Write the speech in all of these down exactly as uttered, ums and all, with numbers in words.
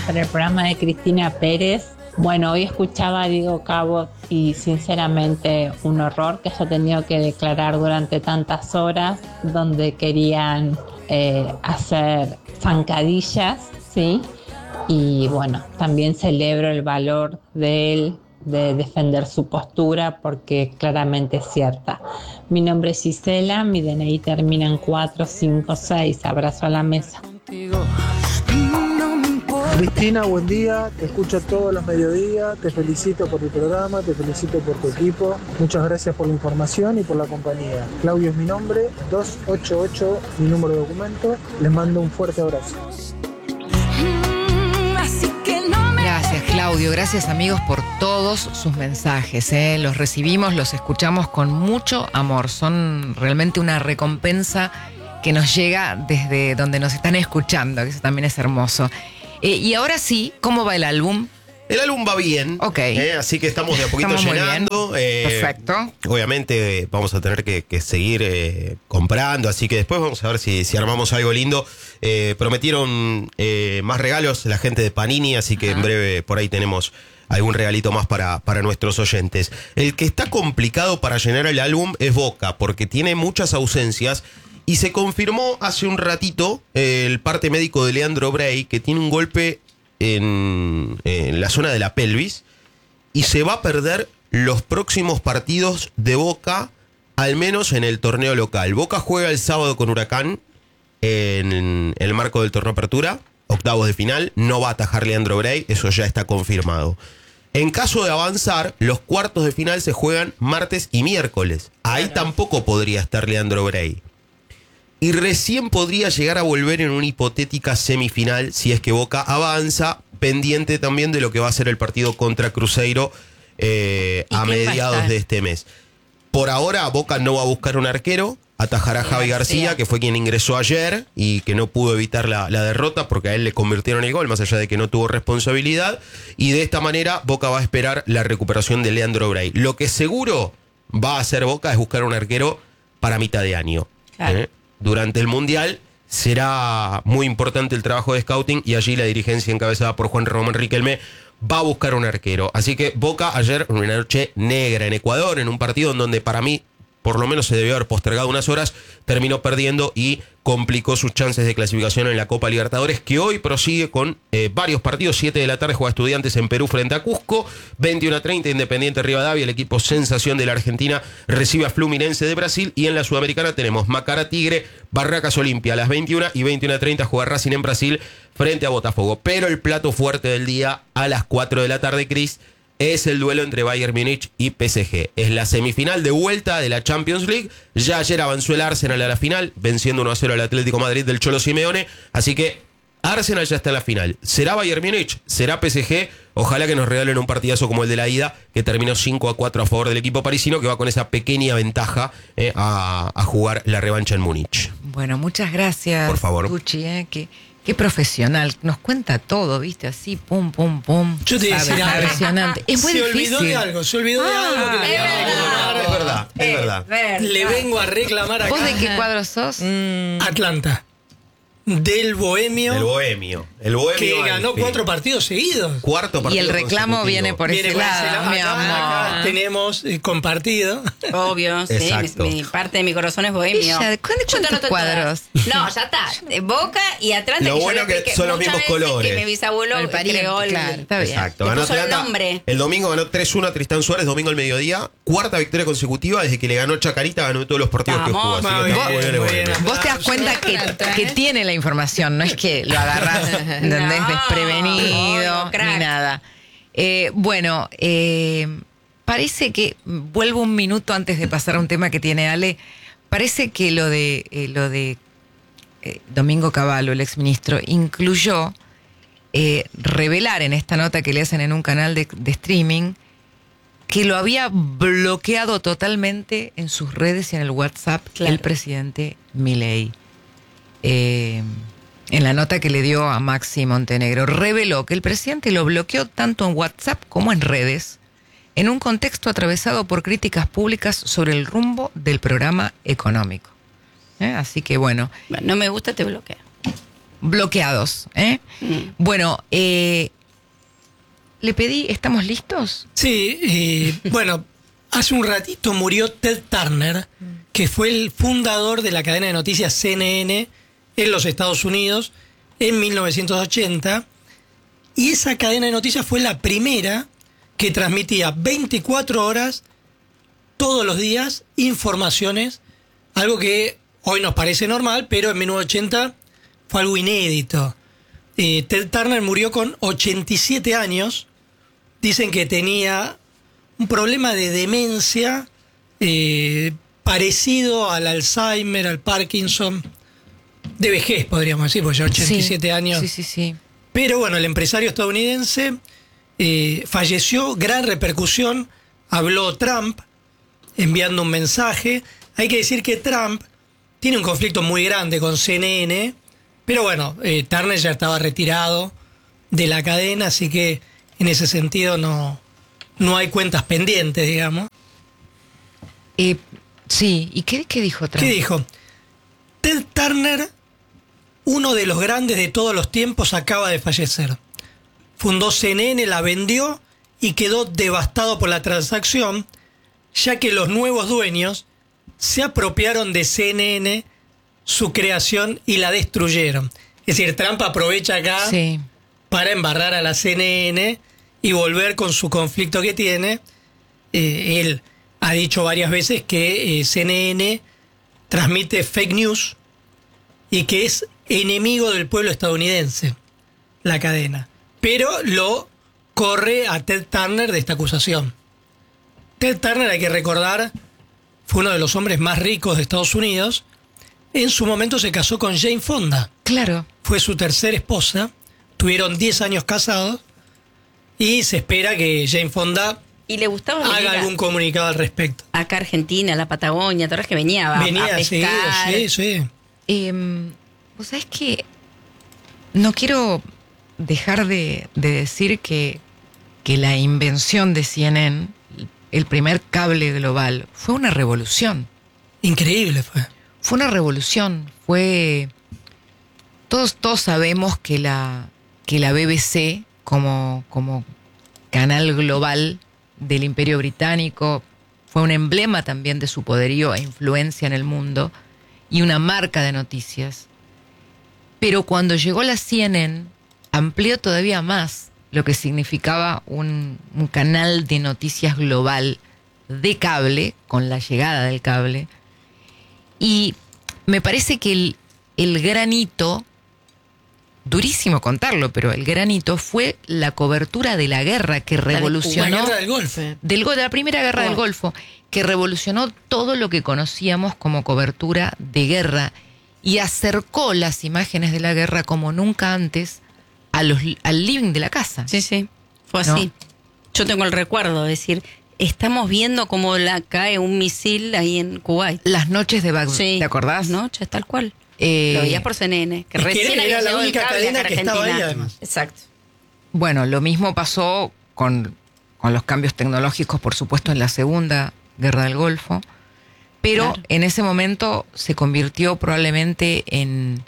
para el programa de Cristina Pérez. Bueno, hoy escuchaba a Diego Cabo y sinceramente un horror que haya tenido que declarar durante tantas horas donde querían eh, hacer zancadillas, ¿sí? Y bueno, también celebro el valor de él de defender su postura porque claramente es cierta. Mi nombre es Gisela, mi D N I termina en cuatro cinco seis. Abrazo a la mesa. Cristina, buen día, te escucho todos los mediodías, te felicito por el programa, te felicito por tu equipo, muchas gracias por la información y por la compañía. Claudio es mi nombre, dos ocho ocho mi número de documento, les mando un fuerte abrazo. Gracias, Claudio, gracias amigos por todos sus mensajes, ¿eh? Los recibimos, los escuchamos con mucho amor, son realmente una recompensa que nos llega desde donde nos están escuchando, que eso también es hermoso. Eh, y ahora sí, ¿cómo va el álbum? El álbum va bien, Ok. eh, así que estamos de a poquito Estamos muy llenando. Eh, Perfecto. Obviamente eh, vamos a tener que, que seguir eh, comprando, así que después vamos a ver si, si armamos algo lindo. Eh, prometieron eh, más regalos la gente de Panini, así que Ajá. en breve por ahí tenemos algún regalito más para, para nuestros oyentes. El que está complicado para llenar el álbum es Boca, porque tiene muchas ausencias. Y se confirmó hace un ratito eh, el parte médico de Leandro Bray, que tiene un golpe en, en la zona de la pelvis y se va a perder los próximos partidos de Boca, al menos en el torneo local. Boca juega el sábado con Huracán en el marco del torneo Apertura, octavos de final. No va a atajar Leandro Bray, eso ya está confirmado. En caso de avanzar, los cuartos de final se juegan martes y miércoles. Ahí tampoco podría estar Leandro Bray. Y recién podría llegar a volver en una hipotética semifinal si es que Boca avanza, pendiente también de lo que va a ser el partido contra Cruzeiro eh, a mediados de este mes. Por ahora Boca no va a buscar un arquero, atajará a Javi García, que fue quien ingresó ayer y que no pudo evitar la, la derrota porque a él le convirtieron el gol, más allá de que no tuvo responsabilidad. Y de esta manera Boca va a esperar la recuperación de Leandro Bray. Lo que seguro va a hacer Boca es buscar un arquero para mitad de año. Claro. ¿eh? Durante el Mundial será muy importante el trabajo de scouting y allí la dirigencia encabezada por Juan Román Riquelme va a buscar un arquero. Así que Boca ayer, una noche negra en Ecuador, en un partido en donde para mí por lo menos se debió haber postergado unas horas, terminó perdiendo y complicó sus chances de clasificación en la Copa Libertadores, que hoy prosigue con eh, varios partidos. siete de la tarde juega Estudiantes en Perú frente a Cusco, veintiuno a treinta Independiente Rivadavia, el equipo sensación de la Argentina recibe a Fluminense de Brasil, y en la Sudamericana tenemos Macará Tigre, Barracas Olimpia a las veintiuna y veintiuno a treinta juega Racing en Brasil frente a Botafogo. Pero el plato fuerte del día a las cuatro de la tarde, Cris, es el duelo entre Bayern Múnich y P S G. Es la semifinal de vuelta de la Champions League. Ya ayer avanzó el Arsenal a la final, venciendo uno a cero al Atlético Madrid del Cholo Simeone. Así que Arsenal ya está en la final. ¿Será Bayern Múnich? ¿Será P S G? Ojalá que nos regalen un partidazo como el de la ida, que terminó cinco a cuatro a favor del equipo parisino, que va con esa pequeña ventaja eh, a, a jugar la revancha en Múnich. Bueno, muchas gracias. Por favor. Pucci, eh, que... Qué profesional, nos cuenta todo, ¿viste? Así, pum, pum, pum. Yo te decía, impresionante. Es muy se difícil. olvidó de algo, se olvidó de Ah, algo. Que es le verdad. Es verdad, es verdad. verdad. Le vengo a reclamar acá. ¿Vos de qué cuadro sos? Mm, Atlanta. Del Bohemio. El Bohemio. El Bohemio que ganó Anfield. cuatro partidos seguidos. Cuarto partido Y el reclamo consecutivo. viene por Viene ese por ese lado, lado. mi Acá, amor. acá tenemos eh, compartido. Obvio, sí. Exacto. Mi, mi parte de mi corazón es bohemio. Ella, ¿cuántos- Yo te cuántos anoto cuadros? todas. No, ya está. Eh, Boca y Atlanta. Lo que yo bueno le que expliqué son los muchas mismos veces colores. Que mi bisabuelo El pariente, creó el... claro, está bien. Exacto. Le Ganó puso el Atlanta. nombre. El domingo ganó tres uno a Tristán Suárez, domingo al mediodía. Cuarta victoria consecutiva desde que le ganó Chacarita, ganó todos los partidos que Vamos, jugó. Así que muy está bien, muy bien, muy muy bien. bien. Vos te das cuenta que, que tiene la información, no es que lo agarrás, ¿entendés? No, Desprevenido, obvio, crack. ni nada. Eh, bueno, eh, parece que, vuelvo un minuto antes de pasar a un tema que tiene Ale, parece que lo de, eh, lo de eh, Domingo Cavallo, el exministro, incluyó eh, revelar en esta nota que le hacen en un canal de, de streaming que lo había bloqueado totalmente en sus redes y en el WhatsApp Claro. el presidente Milei. Eh, en la nota que le dio a Maxi Montenegro, reveló que el presidente lo bloqueó tanto en WhatsApp como en redes, en un contexto atravesado por críticas públicas sobre el rumbo del programa económico. ¿Eh? Así que bueno, Bueno, no me gusta, te bloqueo. bloqueados. ¿eh? Mm. Bueno, eh, le pedí, ¿estamos listos? Sí, y, bueno, hace un ratito murió Ted Turner, que fue el fundador de la cadena de noticias C N N en los Estados Unidos en mil novecientos ochenta. Y esa cadena de noticias fue la primera que transmitía veinticuatro horas todos los días informaciones, algo que hoy nos parece normal, pero en mil novecientos ochenta fue algo inédito. Eh, Ted Turner murió con ochenta y siete años. Dicen que tenía un problema de demencia eh, parecido al Alzheimer, al Parkinson, de vejez, podríamos decir, porque ya ochenta y siete sí, años. Sí, sí, sí. Pero bueno, el empresario estadounidense eh, falleció, gran repercusión. Habló Trump enviando un mensaje. Hay que decir que Trump tiene un conflicto muy grande con C N N, pero bueno, eh, Turner ya estaba retirado de la cadena, así que en ese sentido no, no hay cuentas pendientes, digamos. Eh, sí, ¿y qué, qué dijo Trump? ¿Qué dijo? Ted Turner, uno de los grandes de todos los tiempos, acaba de fallecer. Fundó C N N, la vendió y quedó devastado por la transacción, ya que los nuevos dueños se apropiaron de C N N, su creación, y la destruyeron. Es decir, Trump aprovecha acá Sí. para embarrar a la C N N y volver con su conflicto que tiene. Eh, él ha dicho varias veces que eh, C N N transmite fake news y que es enemigo del pueblo estadounidense, la cadena. Pero lo corre a Ted Turner de esta acusación. Ted Turner, hay que recordar, fue uno de los hombres más ricos de Estados Unidos. En su momento se casó con Jane Fonda. Claro. Fue su tercera esposa. Tuvieron diez años casados. Y se espera que Jane Fonda Y le gustaba venir haga a- algún comunicado al respecto. acá a Argentina, a la Patagonia, ¿te acuerdas que venía a, Venía a seguido, pescar? sí, sí. Eh, Vos sabés que no quiero dejar de, de decir que, que la invención de C N N, el primer cable global, fue una revolución. Increíble fue. Fue una revolución. Fue. Todos, todos sabemos que la, que la B B C, como, como canal global del Imperio Británico, fue un emblema también de su poderío e influencia en el mundo y una marca de noticias. Pero cuando llegó la C N N, amplió todavía más lo que significaba un, un canal de noticias global de cable, con la llegada del cable. Y me parece que el, el gran hito, durísimo contarlo, pero el gran hito fue la cobertura de la guerra que La revolucionó... guerra del Golfo. del go- de la primera guerra del Wow. Golfo, que revolucionó todo lo que conocíamos como cobertura de guerra y acercó las imágenes de la guerra como nunca antes a los, al living de la casa. Sí, sí, fue ¿No? así. Yo tengo el recuerdo de decir, estamos viendo cómo la cae un misil ahí en Kuwait. Las noches de Bagdad, Sí, ¿te acordás? noches, tal cual. Eh, Lo veías por C N N, que Es que recién era había la llegado el única cable cadena acá a que estaba Argentina. ahí, además. Exacto. Bueno, lo mismo pasó con, con los cambios tecnológicos, por supuesto, en la Segunda Guerra del Golfo, pero Claro. en ese momento se convirtió probablemente en,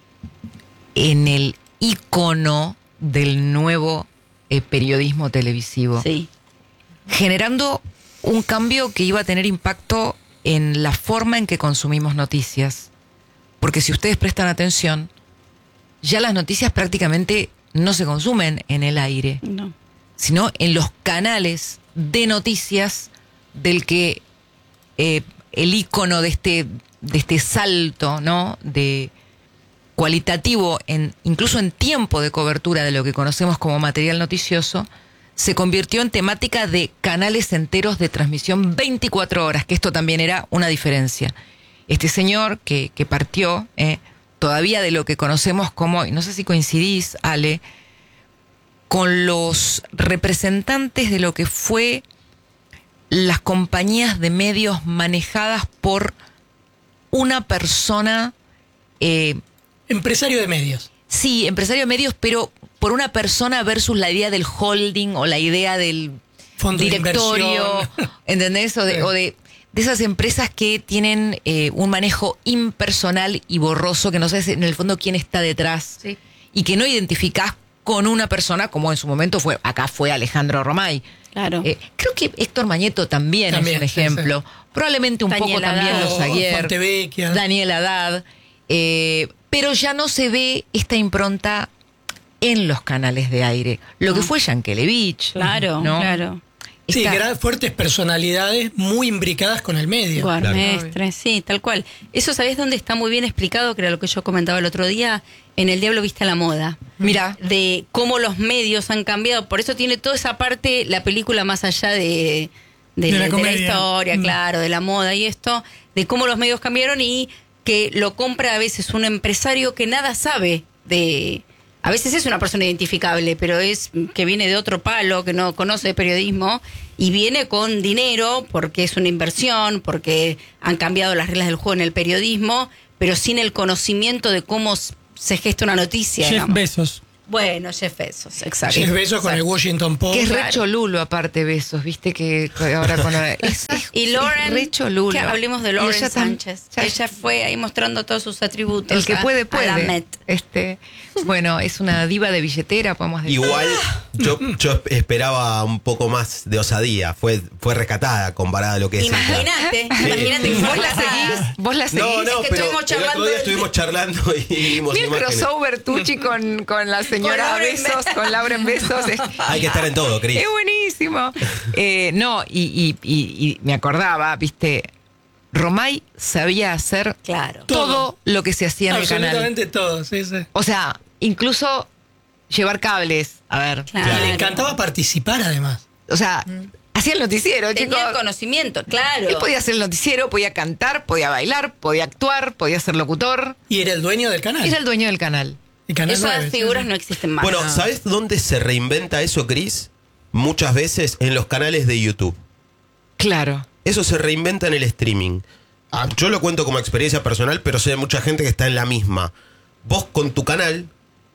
en el ícono del nuevo eh, periodismo televisivo, Sí. generando un cambio que iba a tener impacto en la forma en que consumimos noticias. Porque si ustedes prestan atención, ya las noticias prácticamente no se consumen en el aire, No. sino en los canales de noticias del que eh, el ícono de este, de este salto, ¿no?, de cualitativo, en, incluso en tiempo de cobertura de lo que conocemos como material noticioso, se convirtió en temática de canales enteros de transmisión veinticuatro horas, que esto también era una diferencia. Este señor que, que partió, eh, todavía de lo que conocemos como, y no sé si coincidís, Ale, con los representantes de lo que fue las compañías de medios manejadas por una persona, eh, Empresario de medios. sí, empresario de medios, pero por una persona versus la idea del holding o la idea del Fondo de directorio, inversión. ¿entendés? O de, Sí. o de, de esas empresas que tienen eh, un manejo impersonal y borroso, que no sabes en el fondo quién está detrás, Sí. y que no identificás con una persona, como en su momento fue, acá fue Alejandro Romay. Claro. Eh, creo que Héctor Mañeto también, También, es un sí, ejemplo. sí. Probablemente un Daniel poco también Haddad. los Aguiar, Fontevecchia. Daniel Haddad. Eh, pero ya no se ve esta impronta en los canales de aire. Lo que fue Yankelevich. Claro, ¿no? claro. Sí, Esta- gran- fuertes personalidades muy imbricadas con el medio. Guarmestre, sí, tal cual. Eso, ¿sabés dónde está muy bien explicado? Que era lo que yo comentaba el otro día, en El Diablo Viste a la Moda. Mira. De cómo los medios han cambiado. Por eso tiene toda esa parte, la película más allá de, de, De la la, de la comedia. historia, Mm. claro, de la moda y esto, de cómo los medios cambiaron y que lo compra a veces un empresario que nada sabe de... A veces es una persona identificable, pero es que viene de otro palo, que no conoce de periodismo, y viene con dinero porque es una inversión, porque han cambiado las reglas del juego en el periodismo, pero sin el conocimiento de cómo s- se gesta una noticia. Jeff digamos. Bezos. Bueno, Jeff Bezos, exacto. Jeff Bezos con el Exacto. Washington Post. Que es re Claro. cholulo aparte Besos, viste que ahora con la- es, es- Y Lauren, es re cholulo. que hablemos de Y Lauren ella tam- Sánchez. ya- Ella fue ahí mostrando todos sus atributos. el que a- puede a la puede. Met. Este, bueno, es una diva de billetera, podemos decir. Igual yo, yo esperaba un poco más de osadía. Fue, fue rescatada comparada a lo que es ella. Imagínate, imagínate que ¿Vos fue la seguís? ¿Vos la seguís? No, no, que pero estuvimos el charlando otro día del- estuvimos charlando y vimos Vi el imágenes. crossover Tucci con, con la señora Con Lauren Besos, con Lauren Besos. Es, Hay que estar en todo, Cris. es buenísimo. Eh, no, y, y- y- y me acordaba, viste, Romay sabía hacer Claro. todo, Todo. lo que se hacía en el canal. Absolutamente todo, sí, sí. O sea, incluso llevar cables. A ver. Claro. Y le encantaba participar además. O sea, hacía el noticiero, Tenía chicos. el conocimiento, claro. Él podía hacer el noticiero, podía cantar, podía bailar, podía actuar, podía ser locutor. Y era el dueño del canal. Era el dueño del canal. El canal Esas nueve, sí, figuras sí. no existen más. Bueno, No. ¿sabes dónde se reinventa eso, Cris? Muchas veces en los canales de YouTube. Claro. Eso se reinventa en el streaming. Ah, yo lo cuento como experiencia personal, pero sé de mucha gente que está en la misma. Vos con tu canal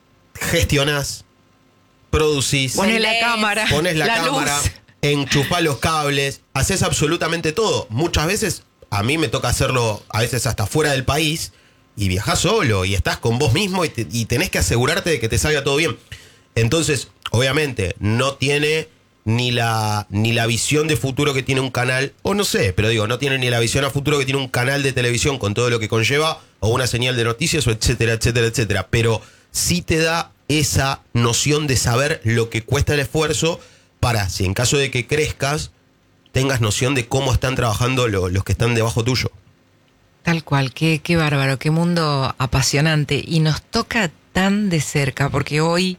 gestionás, producís, Pones la Ponés- cámara. pones la, luz. cámara, enchufás los cables, haces absolutamente todo. Muchas veces, a mí me toca hacerlo a veces hasta fuera del país, y viajás solo, y estás con vos mismo, y, te- y tenés que asegurarte de que te salga todo bien. Entonces, obviamente, no tiene ni la, ni la visión de futuro que tiene un canal, o no sé, pero digo, no tiene ni la visión a futuro que tiene un canal de televisión con todo lo que conlleva, o una señal de noticias, o etcétera, etcétera, etcétera. Pero sí te da esa noción de saber lo que cuesta el esfuerzo para, si en caso de que crezcas, tengas noción de cómo están trabajando lo- los que están debajo tuyo. Tal cual, qué, qué bárbaro, qué mundo apasionante. Y nos toca tan de cerca, porque hoy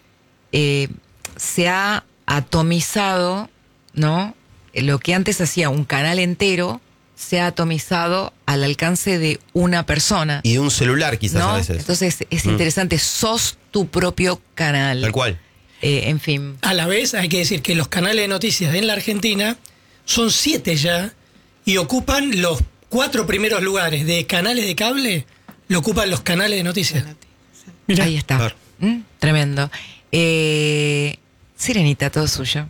eh, se ha atomizado, ¿no? Lo que antes hacía un canal entero, se ha atomizado al alcance de una persona. Y de un celular quizás ¿no? a veces. Entonces es Mm. interesante, sos tu propio canal. Tal cual. Eh, en fin. A la vez hay que decir que los canales de noticias en la Argentina son siete ya y ocupan los cuatro primeros lugares de canales de cable, lo ocupan los canales de noticias. Mirá. Ahí está. Claro. Mm, Tremendo. Eh, Sirenita, todo suyo.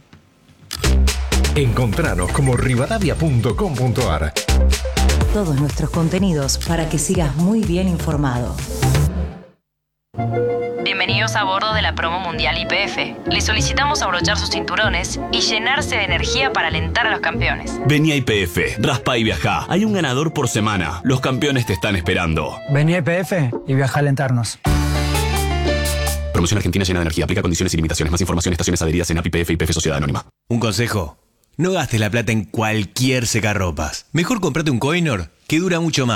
Encontranos como rivadavia punto com punto ar. Todos nuestros contenidos para que sigas muy bien informado. Bienvenidos a bordo de la promo mundial Y P F. Les solicitamos abrochar sus cinturones y llenarse de energía para alentar a los campeones. Vení a Y P F, raspa y viajá. Hay un ganador por semana. Los campeones te están esperando. Vení a I P F y viaja a alentarnos. Promoción argentina llena de energía. Aplica condiciones y limitaciones. Más información, estaciones adheridas en A P I P F y P F Sociedad Anónima. Un consejo, no gastes la plata en cualquier secarropas. Mejor comprate un Coinor que dura mucho más.